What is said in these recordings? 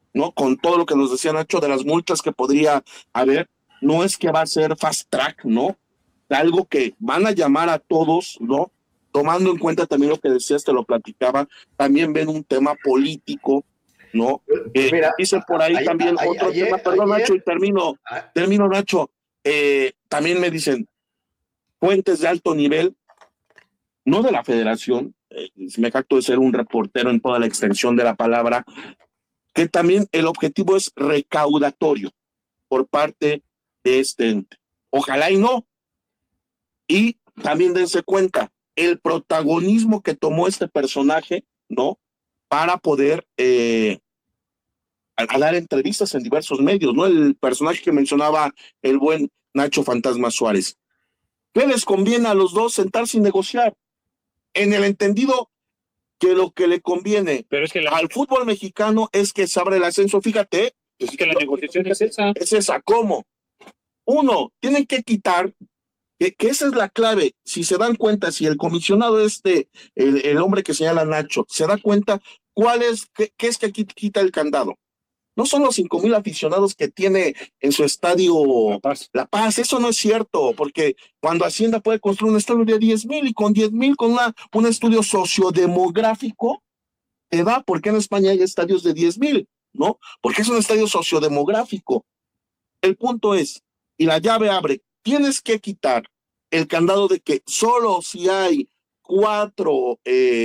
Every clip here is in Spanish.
¿no? Con todo lo que nos decía Nacho de las multas que podría haber, no es que va a ser fast track, ¿no? Algo que van a llamar a todos, ¿no? Tomando en cuenta también lo que decías, te lo platicaba, también ven un tema político, ¿no? Pues mira, Dice por ahí también otro tema, perdón Nacho, y termino Nacho, también me dicen fuentes de alto nivel, no de la federación, me jacto de ser un reportero en toda la extensión de la palabra, que también el objetivo es recaudatorio por parte de este ente. Ojalá y no. Y también dense cuenta, el protagonismo que tomó este personaje, ¿no? Para poder a dar entrevistas en diversos medios, ¿no? El personaje que mencionaba el buen Nacho Fantasma Suárez. ¿Qué les conviene a los dos sentarse y negociar? En el entendido que lo que le conviene pero es que al fútbol mexicano es que se abre el ascenso. Fíjate, es que la negociación es esa. Es esa, ¿cómo? Uno, tienen que quitar, que esa es la clave. Si se dan cuenta, si el comisionado el hombre que señala Nacho, se da cuenta, qué es que quita el candado? No son los 5,000 aficionados que tiene en su estadio La Paz, eso no es cierto, porque cuando Hacienda puede construir un estadio de 10,000 y con 10,000, con un estudio sociodemográfico, te da, porque en España hay estadios de 10,000, ¿no? Porque es un estadio sociodemográfico. El punto es, y la llave abre, tienes que quitar el candado de que solo si hay 4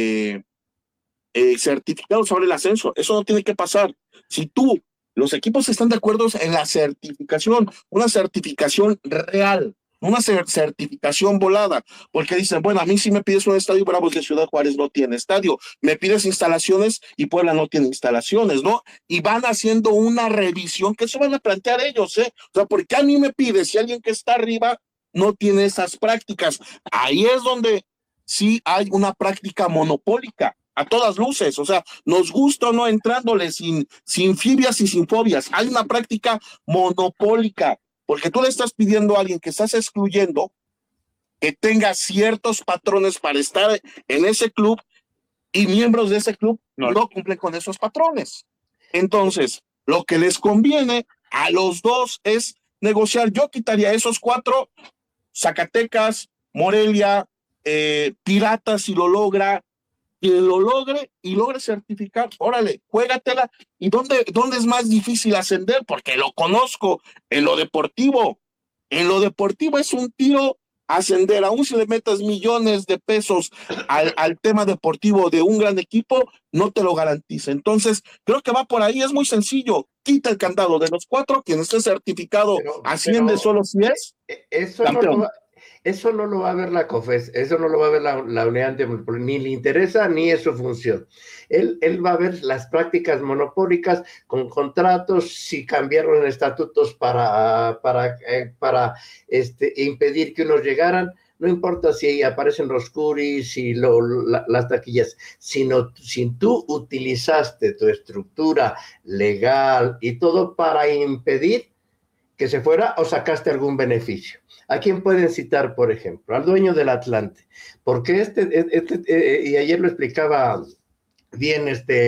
certificados sobre el ascenso, eso no tiene que pasar. Si los equipos están de acuerdo en la certificación, una certificación real, una certificación volada, porque dicen, bueno, a mí si me pides un estadio, Bravos de Ciudad Juárez no tiene estadio, me pides instalaciones y Puebla no tiene instalaciones, ¿no? Y van haciendo una revisión, que eso van a plantear ellos, ¿eh? O sea, ¿por qué a mí me pides si alguien que está arriba no tiene esas prácticas? Ahí es donde sí hay una práctica monopólica, a todas luces, o sea, nos gusta o no entrándole sin fibias y sin fobias, hay una práctica monopólica, porque tú le estás pidiendo a alguien que estás excluyendo que tenga ciertos patrones para estar en ese club y miembros de ese club no cumplen con esos patrones. Entonces, lo que les conviene a los dos es negociar. Yo quitaría esos 4, Zacatecas, Morelia, Piratas, si lo logra, quien lo logre y logre certificar, órale, juégatela. ¿Y dónde es más difícil ascender? Porque lo conozco en lo deportivo. En lo deportivo es un tiro ascender, aún si le metas millones de pesos al tema deportivo de un gran equipo, no te lo garantiza. Entonces, creo que va por ahí, es muy sencillo. Quita el candado de los 4, quien esté certificado asciende solo si es campeón. Eso no lo va a ver la COFES, eso no lo va a ver la unidad antimonopólica, ni le interesa ni es su función. Él va a ver las prácticas monopólicas con contratos, si cambiaron estatutos para impedir que unos llegaran, no importa si aparecen los curis y las taquillas, sino si tú utilizaste tu estructura legal y todo para impedir que se fuera o sacaste algún beneficio. ¿A quién pueden citar, por ejemplo? Al dueño del Atlante, porque y ayer lo explicaba bien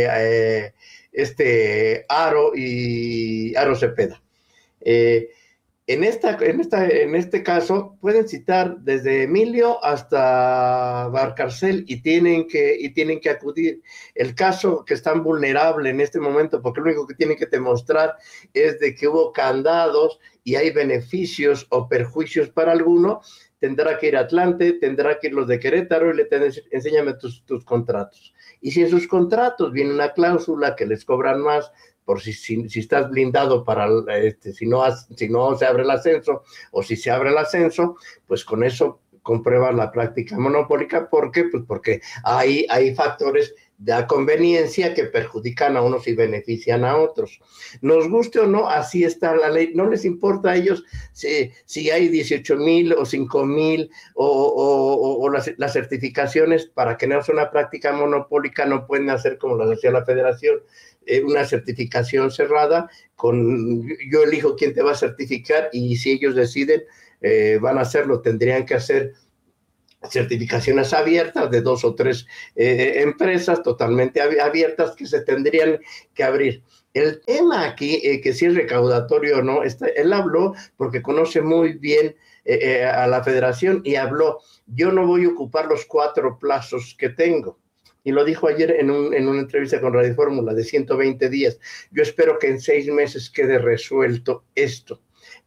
Aro Cepeda. En este caso pueden citar desde Emilio hasta Barcarcel y tienen que acudir. El caso que es tan vulnerable en este momento, porque lo único que tienen que demostrar es de que hubo candados y hay beneficios o perjuicios para alguno, tendrá que ir a Atlante, tendrá que ir los de Querétaro y enséñame tus contratos. Y si en sus contratos viene una cláusula que les cobran más, por si estás blindado para si no se abre el ascenso, o si se abre el ascenso, pues con eso compruebas la práctica monopólica. ¿Por qué? Pues porque hay factores de conveniencia que perjudican a unos y benefician a otros. Nos guste o no, así está la ley. No les importa a ellos si hay 18,000 o 5,000 o las certificaciones. Para que no sea una práctica monopólica, no pueden hacer como lo hacía la federación, una certificación cerrada, yo elijo quién te va a certificar y si ellos deciden van a hacerlo, tendrían que hacer certificaciones abiertas de 2 o 3 empresas totalmente abiertas que se tendrían que abrir. El tema aquí, que si es recaudatorio o no, él habló porque conoce muy bien a la federación y habló, yo no voy a ocupar los 4 plazos que tengo. Y lo dijo ayer en una entrevista con Radio Fórmula de 120 días. Yo espero que en 6 meses quede resuelto esto.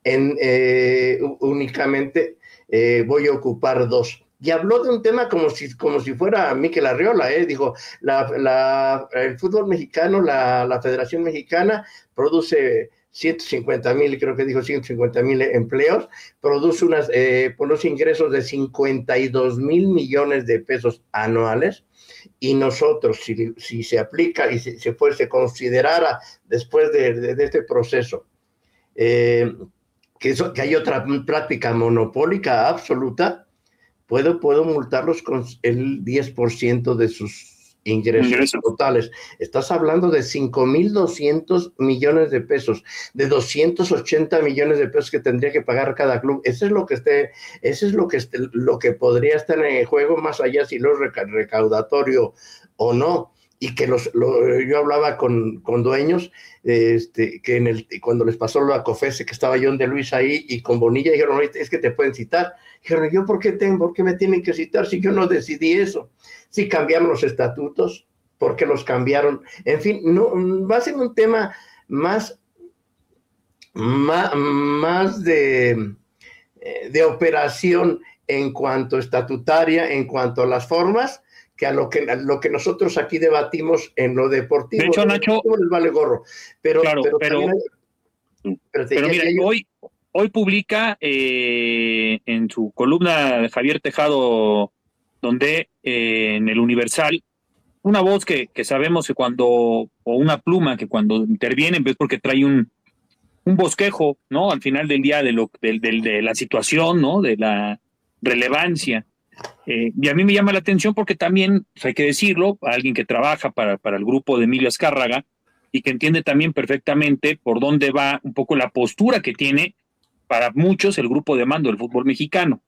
Únicamente voy a ocupar 2. Y habló de un tema como si fuera Mikel Arriola, dijo, el fútbol mexicano, la Federación Mexicana produce 150,000, creo que dijo 150,000 empleos, produce unos ingresos de 52,000 millones de pesos anuales, y nosotros, si se aplica y se considerara después de este proceso, que hay otra práctica monopólica absoluta, puedo multarlos con el 10% de sus ingresos totales. Estás hablando de 5,200 millones de pesos, de 280 millones de pesos que tendría que pagar cada club. Eso es lo que podría estar en juego, más allá si lo es recaudatorio o no. Y que yo hablaba con dueños, que cuando les pasó lo a COFESE, que estaba John de Luis ahí, y con Bonilla, dijeron, es que te pueden citar. Dijeron, ¿yo por qué me tienen que citar si yo no decidí eso? Si cambiamos los estatutos, ¿por qué los cambiaron? En fin, no, va a ser un tema más de operación en cuanto estatutaria, en cuanto a las formas, que a lo que nosotros aquí debatimos en lo deportivo. De hecho, Nacho, les vale gorro. Pero mira, hoy publica en su columna de Javier Tejado, donde en el Universal, una voz que sabemos que o una pluma que cuando interviene, pues porque trae un bosquejo, ¿no? Al final del día de la situación, ¿no? De la relevancia. Y a mí me llama la atención porque también, pues hay que decirlo, alguien que trabaja para el grupo de Emilio Azcárraga y que entiende también perfectamente por dónde va un poco la postura que tiene para muchos el grupo de mando del fútbol mexicano.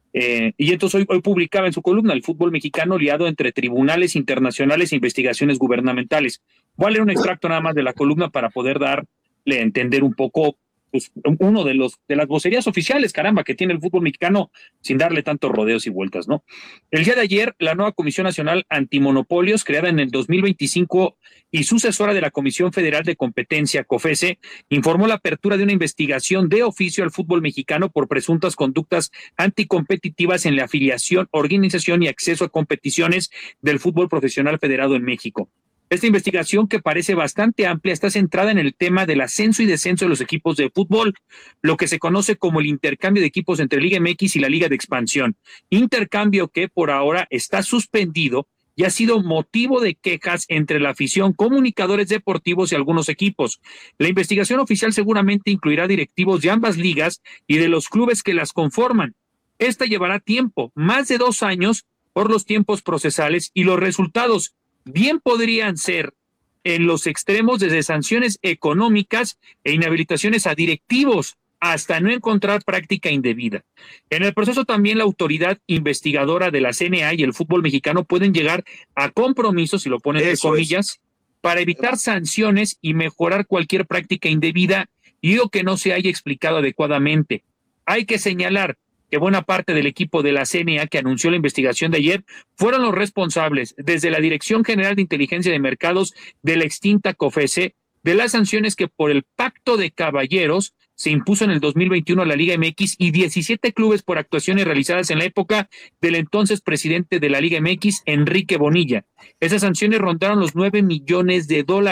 Y entonces hoy publicaba en su columna el fútbol mexicano liado entre tribunales internacionales e investigaciones gubernamentales. Voy a leer un extracto nada más de la columna para poder darle a entender un poco, pues, uno de las vocerías oficiales, caramba, que tiene el fútbol mexicano, sin darle tantos rodeos y vueltas, ¿no? El día de ayer, la nueva Comisión Nacional Antimonopolios, creada en el 2025 y sucesora de la Comisión Federal de Competencia, COFESE, informó la apertura de una investigación de oficio al fútbol mexicano por presuntas conductas anticompetitivas en la afiliación, organización y acceso a competiciones del fútbol profesional federado en México. Esta investigación, que parece bastante amplia, está centrada en el tema del ascenso y descenso de los equipos de fútbol, lo que se conoce como el intercambio de equipos entre Liga MX y la Liga de Expansión. Intercambio que por ahora está suspendido y ha sido motivo de quejas entre la afición, comunicadores deportivos y algunos equipos. La investigación oficial seguramente incluirá directivos de ambas ligas y de los clubes que las conforman. Esta llevará tiempo, más de 2 años, por los tiempos procesales, y los resultados bien podrían ser en los extremos, desde sanciones económicas e inhabilitaciones a directivos hasta no encontrar práctica indebida. En el proceso también la autoridad investigadora de la CNA y el fútbol mexicano pueden llegar a compromisos, si lo ponen entre comillas, para evitar sanciones y mejorar cualquier práctica indebida y o que no se haya explicado adecuadamente. Hay que señalar que buena parte del equipo de la CNA que anunció la investigación de ayer fueron los responsables, desde la Dirección General de Inteligencia de Mercados de la extinta COFESE, de las sanciones que por el Pacto de Caballeros se impuso en el 2021 a la Liga MX y 17 clubes por actuaciones realizadas en la época del entonces presidente de la Liga MX, Enrique Bonilla. Esas sanciones rondaron los $9 millones.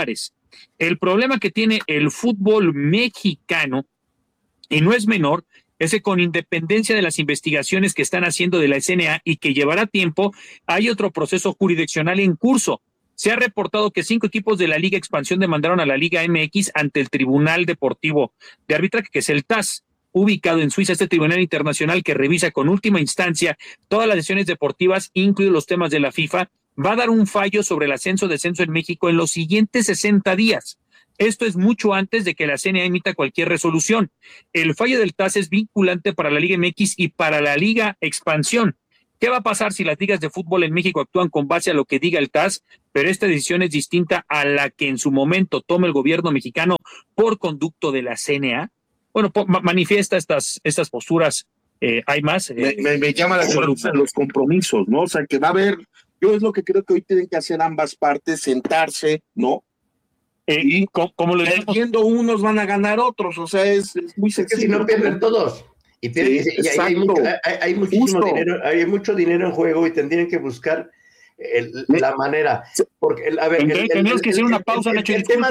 El problema que tiene el fútbol mexicano, y no es menor, es que con independencia de las investigaciones que están haciendo de la CNA y que llevará tiempo, hay otro proceso jurisdiccional en curso. Se ha reportado que 5 equipos de la Liga Expansión demandaron a la Liga MX ante el Tribunal Deportivo de Arbitraje, que es el TAS, ubicado en Suiza, este tribunal internacional que revisa con última instancia todas las decisiones deportivas, incluidos los temas de la FIFA. Va a dar un fallo sobre el ascenso-descenso en México en los siguientes 60 días. Esto es mucho antes de que la CNA emita cualquier resolución. El fallo del TAS es vinculante para la Liga MX y para la Liga Expansión. ¿Qué va a pasar si las ligas de fútbol en México actúan con base a lo que diga el TAS, pero esta decisión es distinta a la que en su momento tome el gobierno mexicano por conducto de la CNA? Bueno, manifiesta estas posturas. Hay más. Me llama la atención los compromisos, ¿no? O sea, que va a haber, yo es lo que creo que hoy tienen que hacer ambas partes, sentarse, ¿no? Y como lo decimos, perdiendo unos van a ganar otros, o sea, es muy sencillo. Es que si no pierden todos. Y hay muchísimo dinero, hay mucho dinero en juego y tendrían que buscar la manera. Porque, a ver, tenemos que hacer una pausa, Nacho. El tema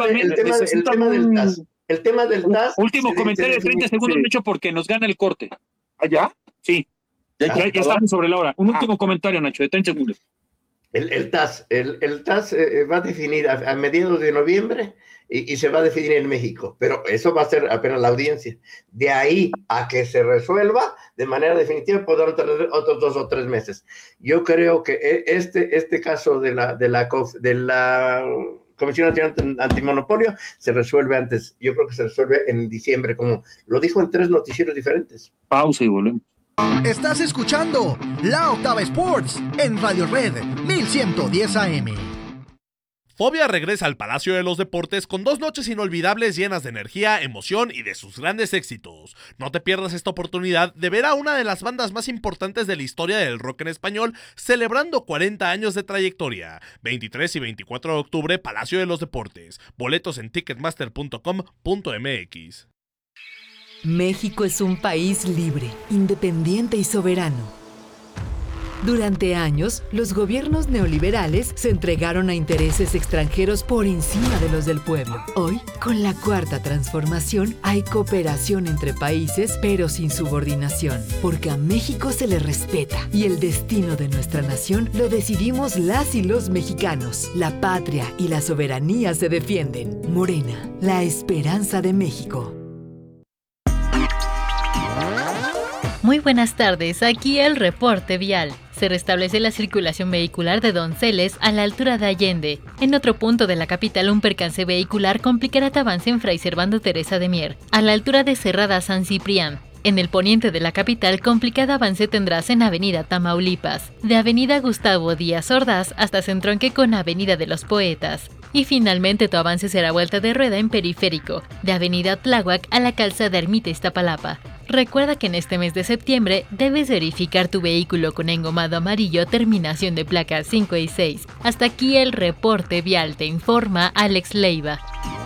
del TAS. Último comentario de 30 segundos, Nacho, porque nos gana el corte. ¿Allá? Sí. Ya estamos sobre la hora. Un último comentario, Nacho, de 30 segundos. El TAS va a definir a mediados de noviembre y se va a definir en México, pero eso va a ser apenas la audiencia. De ahí a que se resuelva de manera definitiva podrán tener otros 2 o 3 meses. Yo creo que este caso de la Comisión Nacional Antimonopolio se resuelve antes. Yo creo que se resuelve en diciembre, como lo dijo en 3 noticieros diferentes. Pausa y volvemos. Estás escuchando La Octava Sports en Radio Red 1110 AM. Fobia regresa al Palacio de los Deportes con 2 noches inolvidables llenas de energía, emoción y de sus grandes éxitos. No te pierdas esta oportunidad de ver a una de las bandas más importantes de la historia del rock en español celebrando 40 años de trayectoria. 23 y 24 de octubre, Palacio de los Deportes. Boletos en ticketmaster.com.mx. México es un país libre, independiente y soberano. Durante años, los gobiernos neoliberales se entregaron a intereses extranjeros por encima de los del pueblo. Hoy, con la Cuarta Transformación, hay cooperación entre países, pero sin subordinación, porque a México se le respeta y el destino de nuestra nación lo decidimos las y los mexicanos. La patria y la soberanía se defienden. Morena, la esperanza de México. Muy buenas tardes, aquí el reporte vial. Se restablece la circulación vehicular de Donceles a la altura de Allende. En otro punto de la capital, un percance vehicular complicará tu avance en Fray Servando Teresa de Mier, a la altura de Cerrada San Ciprián. En el poniente de la capital, complicado avance tendrás en Avenida Tamaulipas, de Avenida Gustavo Díaz Ordaz hasta su entronque con Avenida de los Poetas. Y finalmente tu avance será vuelta de rueda en Periférico, de Avenida Tláhuac a la calzada Ermita Iztapalapa. Recuerda que en este mes de septiembre debes verificar tu vehículo con engomado amarillo, terminación de placas 5 y 6. Hasta aquí el reporte vial, te informa Alex Leiva.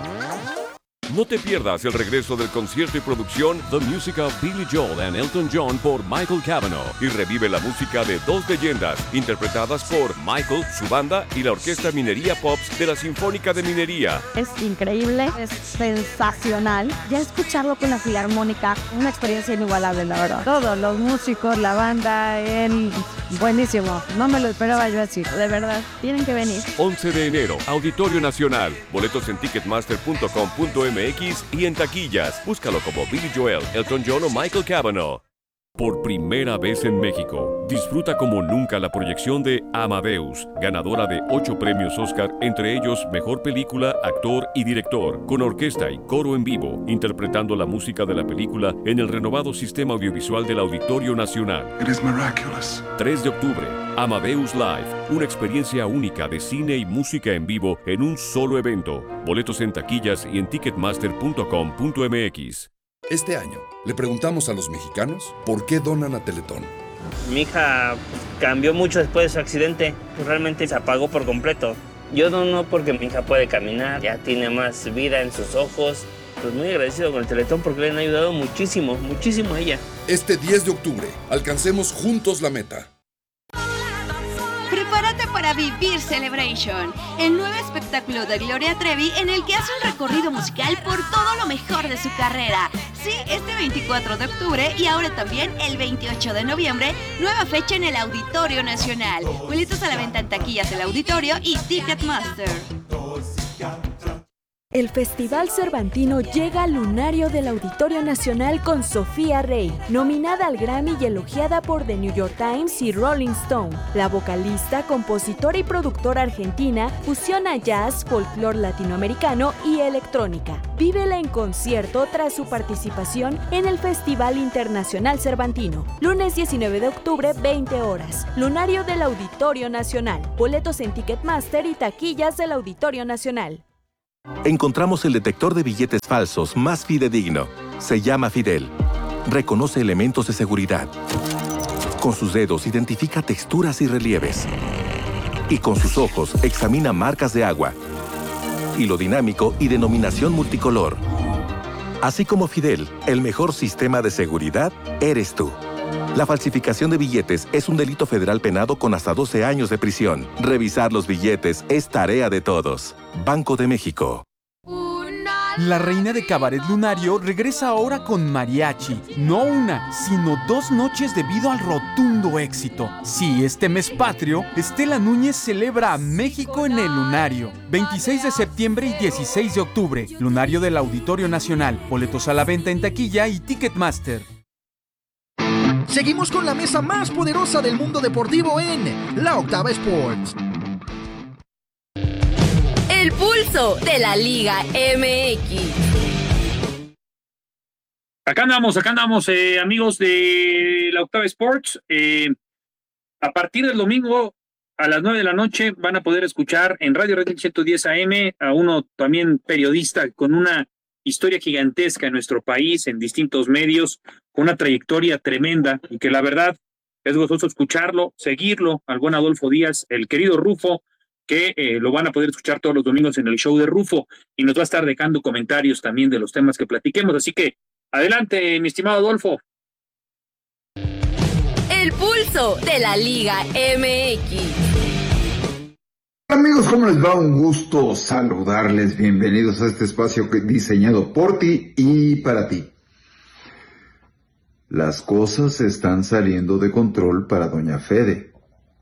No te pierdas el regreso del concierto y producción The Music of Billy Joel and Elton John por Michael Cavanaugh y revive la música de 2 leyendas interpretadas por Michael, su banda y la Orquesta Minería Pops de la Sinfónica de Minería. Es increíble, es sensacional. Ya escucharlo con la Filarmónica, una experiencia inigualable, la verdad. Todos los músicos, la banda, él, buenísimo. No me lo esperaba yo así, de verdad. Tienen que venir. 11 de enero, Auditorio Nacional. Boletos en ticketmaster.com.mx y en taquillas. Búscalo como Billy Joel, Elton John o Michael Cavanaugh. Por primera vez en México, disfruta como nunca la proyección de Amadeus, ganadora de 8 premios Oscar, entre ellos Mejor Película, Actor y Director, con orquesta y coro en vivo, interpretando la música de la película en el renovado sistema audiovisual del Auditorio Nacional. 3 de octubre, Amadeus Live, una experiencia única de cine y música en vivo en un solo evento. Boletos en taquillas y en ticketmaster.com.mx. Este año, le preguntamos a los mexicanos por qué donan a Teletón. Mi hija cambió mucho después de su accidente, realmente se apagó por completo. Yo dono porque mi hija puede caminar, ya tiene más vida en sus ojos. Pues muy agradecido con el Teletón porque le han ayudado muchísimo, muchísimo a ella. Este 10 de octubre, alcancemos juntos la meta. Prepárate para vivir Celebration, el nuevo espectáculo de Gloria Trevi en el que hace un recorrido musical por todo lo mejor de su carrera. Sí, este 24 de octubre y ahora también el 28 de noviembre, nueva fecha en el Auditorio Nacional. Boletos a la venta en taquillas del Auditorio y Ticketmaster. El Festival Cervantino llega al lunario del Auditorio Nacional con Sofía Rey, nominada al Grammy y elogiada por The New York Times y Rolling Stone. La vocalista, compositora y productora argentina fusiona jazz, folclore latinoamericano y electrónica. Vívela en concierto tras su participación en el Festival Internacional Cervantino. Lunes 19 de octubre, 20 horas. Lunario del Auditorio Nacional. Boletos en Ticketmaster y taquillas del Auditorio Nacional. Encontramos el detector de billetes falsos más fidedigno. Se llama Fidel. Reconoce elementos de seguridad. Con sus dedos identifica texturas y relieves. Y con sus ojos examina marcas de agua, hilo dinámico y denominación multicolor. Así como Fidel, el mejor sistema de seguridad eres tú. La falsificación de billetes es un delito federal penado con hasta 12 años de prisión. Revisar los billetes es tarea de todos. Banco de México. La reina de Cabaret Lunario regresa ahora con mariachi. No una, sino 2 noches debido al rotundo éxito. Sí, este mes patrio, Estela Núñez celebra a México en el Lunario. 26 de septiembre y 16 de octubre. Lunario del Auditorio Nacional. Boletos a la venta en taquilla y Ticketmaster. Seguimos con la mesa más poderosa del mundo deportivo en La Octava Sports. El pulso de la Liga MX. Acá andamos, amigos de La Octava Sports. A partir del domingo a las 9 de la noche van a poder escuchar en Radio Red 110 AM a uno también periodista con una historia gigantesca en nuestro país, en distintos medios, con una trayectoria tremenda y que la verdad es gozoso escucharlo, seguirlo, al buen Adolfo Díaz, el querido Rufo, que lo van a poder escuchar todos los domingos en el show de Rufo y nos va a estar dejando comentarios también de los temas que platiquemos. Así que adelante, mi estimado Adolfo. El pulso de la Liga MX. Amigos, ¿cómo les va? Un gusto saludarles. Bienvenidos a este espacio diseñado por ti y para ti. Las cosas están saliendo de control para doña Fede.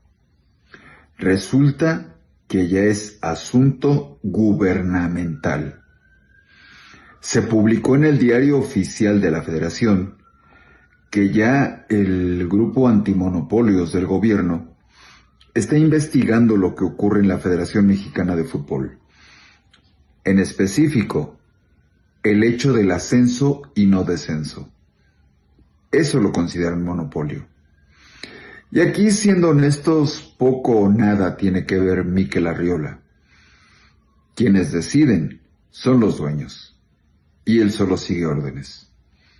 Resulta que ya es asunto gubernamental. Se publicó en el Diario Oficial de la Federación que ya el grupo antimonopolios del gobierno está investigando lo que ocurre en la Federación Mexicana de Fútbol. En específico, el hecho del ascenso y no descenso. Eso lo consideran monopolio. Y aquí, siendo honestos, poco o nada tiene que ver Mikel Arriola. Quienes deciden son los dueños, y él solo sigue órdenes.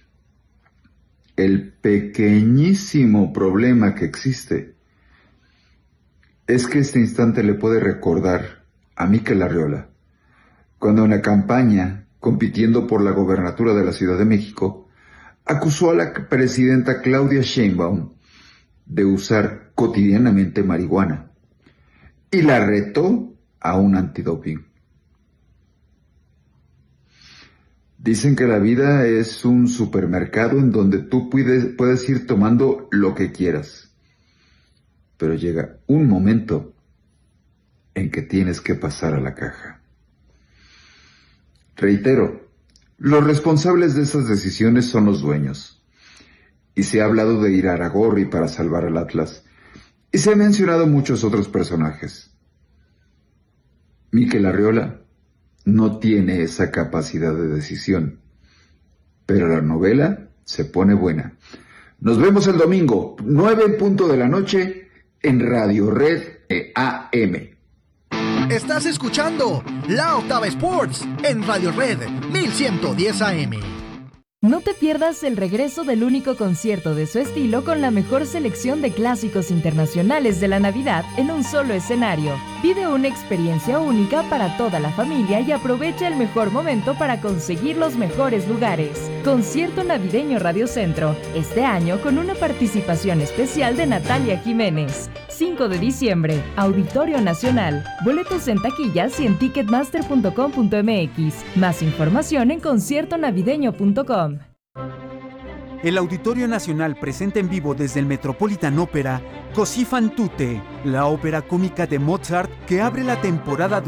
El pequeñísimo problema que existe es que este instante le puede recordar a Mikel Arriola cuando en la campaña, compitiendo por la gobernatura de la Ciudad de México, acusó a la presidenta Claudia Sheinbaum de usar cotidianamente marihuana y la retó a un antidoping. Dicen que la vida es un supermercado en donde tú puedes ir tomando lo que quieras, pero llega un momento en que tienes que pasar a la caja. Reitero, los responsables de esas decisiones son los dueños. Y se ha hablado de Iraragorri para salvar al Atlas. Y se han mencionado muchos otros personajes. Mikel Arriola no tiene esa capacidad de decisión. Pero la novela se pone buena. Nos vemos el domingo, 9:00 p.m, en Radio Red AM. Estás escuchando La Octava Sports en Radio Red 1110 AM. No te pierdas el regreso del único concierto de su estilo con la mejor selección de clásicos internacionales de la Navidad en un solo escenario. Vive una experiencia única para toda la familia y aprovecha el mejor momento para conseguir los mejores lugares. Concierto Navideño Radio Centro, este año con una participación especial de Natalia Jiménez. 5 de diciembre, Auditorio Nacional. Boletos en taquillas y en ticketmaster.com.mx. Más información en conciertonavideño.com. el Auditorio Nacional presenta en vivo desde el Metropolitan Opera Così fan tutte, la ópera cómica de Mozart que abre la temporada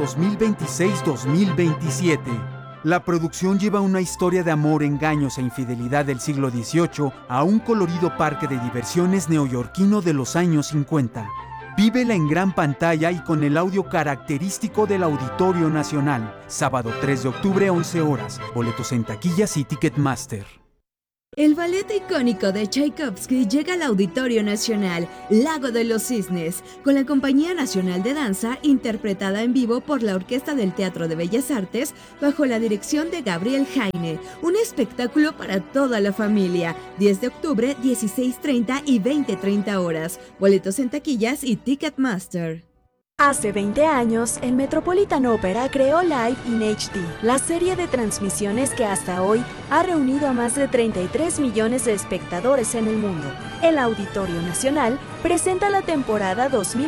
2026-2027. La producción lleva una historia de amor, engaños e infidelidad del siglo XVIII a un colorido parque de diversiones neoyorquino de los años 50. Vívela en gran pantalla y con el audio característico del Auditorio Nacional. Sábado 3 de octubre, 11 horas. Boletos en taquillas y Ticketmaster. El ballet icónico de Tchaikovsky llega al Auditorio Nacional, Lago de los Cisnes, con la Compañía Nacional de Danza, interpretada en vivo por la Orquesta del Teatro de Bellas Artes, bajo la dirección de Gabriel Heine. Un espectáculo para toda la familia. 10 de octubre, 16:30 y 20:30 horas. Boletos en taquillas y Ticketmaster. Hace 20 años, el Metropolitan Opera creó Live in HD, la serie de transmisiones que hasta hoy ha reunido a más de 33 millones de espectadores en el mundo. El Auditorio Nacional presenta la temporada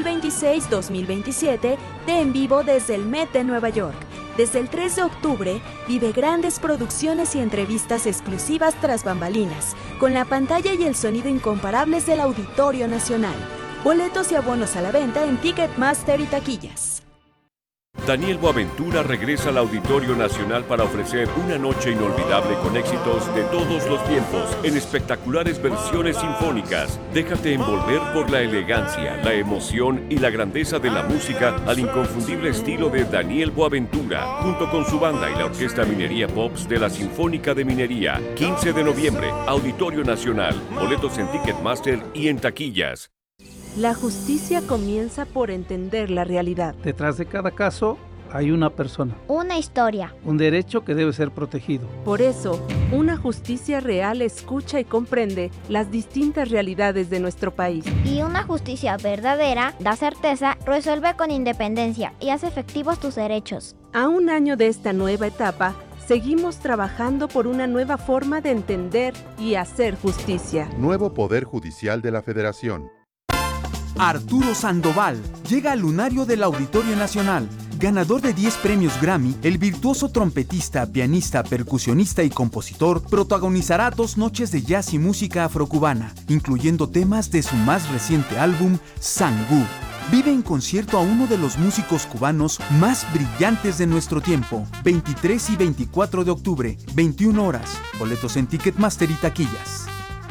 2026-2027 de En Vivo desde el Met de Nueva York. Desde el 3 de octubre, vive grandes producciones y entrevistas exclusivas tras bambalinas, con la pantalla y el sonido incomparables del Auditorio Nacional. Boletos y abonos a la venta en Ticketmaster y taquillas. Daniel Boaventura regresa al Auditorio Nacional para ofrecer una noche inolvidable con éxitos de todos los tiempos en espectaculares versiones sinfónicas. Déjate envolver por la elegancia, la emoción y la grandeza de la música al inconfundible estilo de Daniel Boaventura, junto con su banda y la Orquesta Minería Pops de la Sinfónica de Minería. 15 de noviembre, Auditorio Nacional. Boletos en Ticketmaster y en taquillas. La justicia comienza por entender la realidad. Detrás de cada caso hay una persona. Una historia. Un derecho que debe ser protegido. Por eso, una justicia real escucha y comprende las distintas realidades de nuestro país. Y una justicia verdadera da certeza, resuelve con independencia y hace efectivos tus derechos. A un año de esta nueva etapa, seguimos trabajando por una nueva forma de entender y hacer justicia. Nuevo Poder Judicial de la Federación. Arturo Sandoval llega al lunario del Auditorio Nacional. Ganador de 10 premios Grammy, el virtuoso trompetista, pianista, percusionista y compositor protagonizará 2 noches de jazz y música afrocubana, incluyendo temas de su más reciente álbum, Sangú. Vive en concierto a uno de los músicos cubanos más brillantes de nuestro tiempo. 23 y 24 de octubre, 21 horas. Boletos en Ticketmaster y taquillas.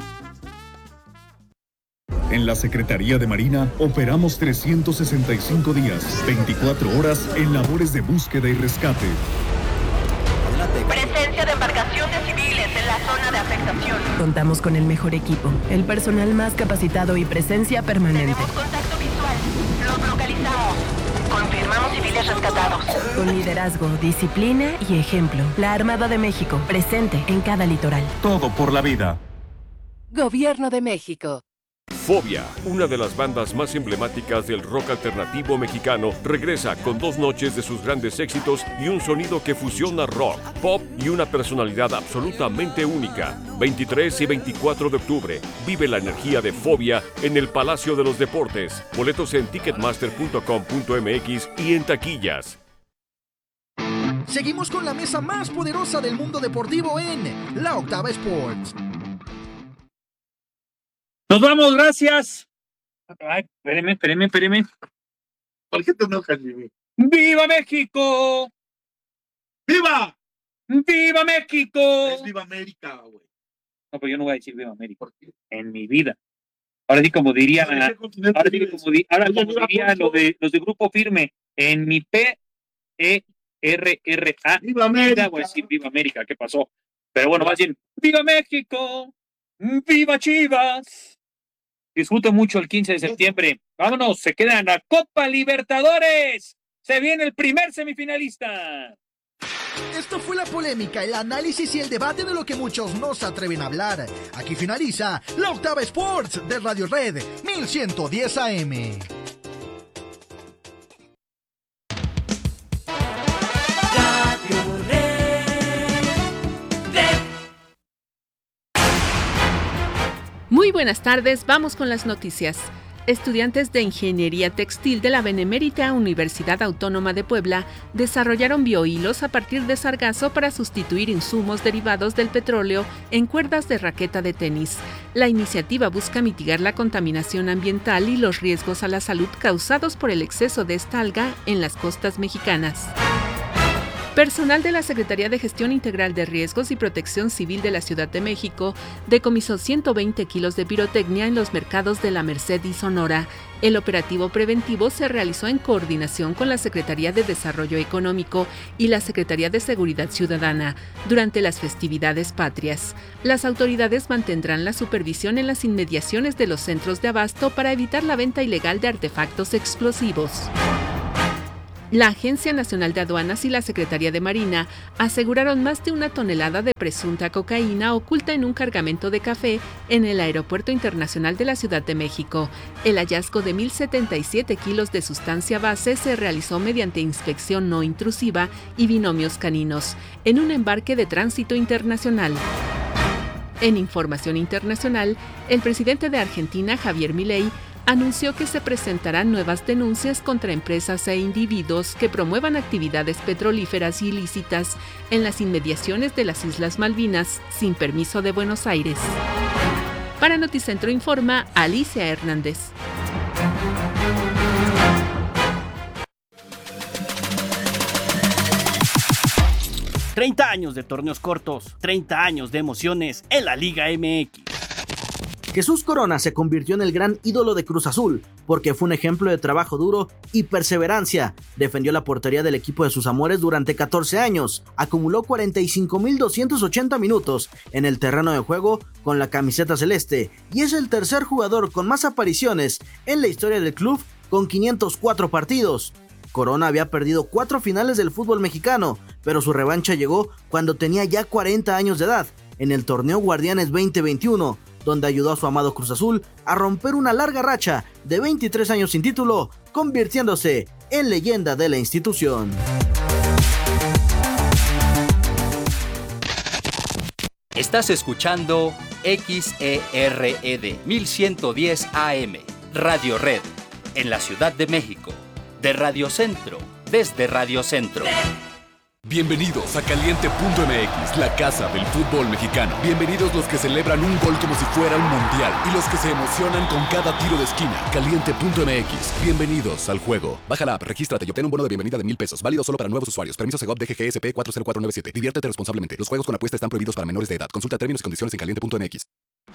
En la Secretaría de Marina operamos 365 días, 24 horas en labores de búsqueda y rescate. Presencia de embarcaciones civiles en la zona de afectación. Contamos con el mejor equipo, el personal más capacitado y presencia permanente. Tenemos contacto visual. Los localizamos. Confirmamos civiles rescatados. Con liderazgo, disciplina y ejemplo. La Armada de México, presente en cada litoral. Todo por la vida. Gobierno de México. Fobia, una de las bandas más emblemáticas del rock alternativo mexicano, regresa con 2 noches de sus grandes éxitos y un sonido que fusiona rock, pop y una personalidad absolutamente única. 23 y 24 de octubre, vive la energía de Fobia en el Palacio de los Deportes. Boletos en ticketmaster.com.mx y en taquillas. Seguimos con la mesa más poderosa del mundo deportivo en La Octava Sports. Nos vamos, gracias. Ay, espéreme. ¿Por qué te enojas, Jimmy? ¡Viva México! ¡Viva! ¡Viva México! Es Viva América, güey. No, pero yo no voy a decir Viva América. ¿Por qué? En mi vida. Ahora sí como diría, los de Grupo Firme, en mi PERRA. ¡Viva América! Voy a decir Viva América, ¿qué pasó? Pero bueno, más bien, ¡Viva México! ¡Viva Chivas! Disfruten mucho el 15 de septiembre. Vámonos, se quedan a Copa Libertadores. Se viene el primer semifinalista. Esto fue la polémica, el análisis y el debate de lo que muchos no se atreven a hablar. Aquí finaliza La Octava Sports de Radio Red 1110 AM. Muy buenas tardes, vamos con las noticias. Estudiantes de Ingeniería Textil de la Benemérita Universidad Autónoma de Puebla desarrollaron biohilos a partir de sargazo para sustituir insumos derivados del petróleo en cuerdas de raqueta de tenis. La iniciativa busca mitigar la contaminación ambiental y los riesgos a la salud causados por el exceso de esta alga en las costas mexicanas. Personal de la Secretaría de Gestión Integral de Riesgos y Protección Civil de la Ciudad de México decomisó 120 kilos de pirotecnia en los mercados de La Merced y Sonora. El operativo preventivo se realizó en coordinación con la Secretaría de Desarrollo Económico y la Secretaría de Seguridad Ciudadana durante las festividades patrias. Las autoridades mantendrán la supervisión en las inmediaciones de los centros de abasto para evitar la venta ilegal de artefactos explosivos. La Agencia Nacional de Aduanas y la Secretaría de Marina aseguraron más de 1 tonelada de presunta cocaína oculta en un cargamento de café en el Aeropuerto Internacional de la Ciudad de México. El hallazgo de 1.077 kilos de sustancia base se realizó mediante inspección no intrusiva y binomios caninos, en un embarque de tránsito internacional. En información internacional, el presidente de Argentina, Javier Milei, anunció que se presentarán nuevas denuncias contra empresas e individuos que promuevan actividades petrolíferas ilícitas en las inmediaciones de las Islas Malvinas sin permiso de Buenos Aires. Para Noticentro informa Alicia Hernández. ...30 años de torneos cortos, 30 años de emociones en la Liga MX. Jesús Corona se convirtió en el gran ídolo de Cruz Azul, porque fue un ejemplo de trabajo duro y perseverancia. Defendió la portería del equipo de sus amores durante 14 años, acumuló 45.280 minutos en el terreno de juego con la camiseta celeste, y es el tercer jugador con más apariciones en la historia del club con 504 partidos. Corona había perdido 4 finales del fútbol mexicano, pero su revancha llegó cuando tenía ya 40 años de edad, en el torneo Guardianes 2021, donde ayudó a su amado Cruz Azul a romper una larga racha de 23 años sin título, convirtiéndose en leyenda de la institución. Estás escuchando XERED 1110 AM, Radio Red, en la Ciudad de México, de Radio Centro, desde Radio Centro. Bienvenidos a Caliente.mx, la casa del fútbol mexicano. Bienvenidos los que celebran un gol como si fuera un mundial y los que se emocionan con cada tiro de esquina. Caliente.mx, bienvenidos al juego. Baja la app, regístrate y obtén un bono de bienvenida de $1,000. Válido solo para nuevos usuarios. Permiso Segov DGGSP 40497. Diviértete responsablemente. Los juegos con apuesta están prohibidos para menores de edad. Consulta términos y condiciones en Caliente.mx.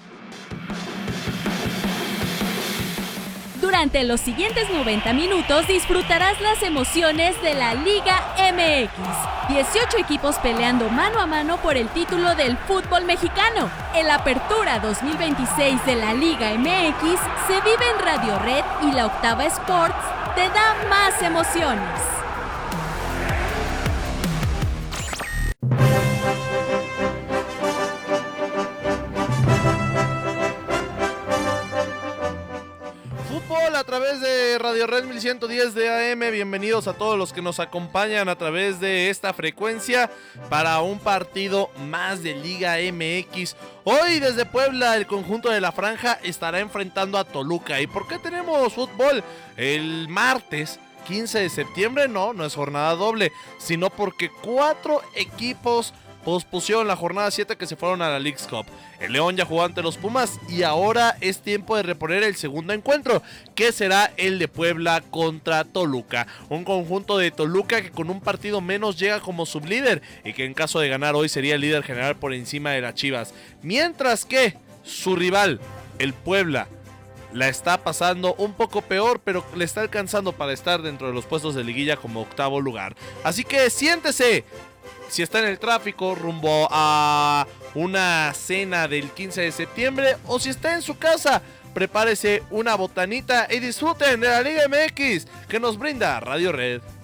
Durante los siguientes 90 minutos disfrutarás las emociones de la Liga MX. 18 equipos peleando mano a mano por el título del fútbol mexicano. El Apertura 2026 de la Liga MX se vive en Radio Red y la Octava Sports te da más emociones. A través de Radio Red 1110 de AM, bienvenidos a todos los que nos acompañan a través de esta frecuencia para un partido más de Liga MX. Hoy desde Puebla el conjunto de la Franja estará enfrentando a Toluca. ¿Y por qué tenemos fútbol el martes 15 de septiembre? No es jornada doble, sino porque 4 equipos pospusieron la jornada 7 que se fueron a la Leagues Cup. El León ya jugó ante los Pumas y ahora es tiempo de reponer el segundo encuentro, que será el de Puebla contra Toluca. Un conjunto de Toluca que con un partido menos llega como sublíder y que en caso de ganar hoy sería el líder general por encima de las Chivas. Mientras que su rival, el Puebla, la está pasando un poco peor, pero le está alcanzando para estar dentro de los puestos de liguilla como octavo lugar. Así que siéntese. Si está en el tráfico rumbo a una cena del 15 de septiembre o si está en su casa, prepárese una botanita y disfruten de la Liga MX que nos brinda Radio Red.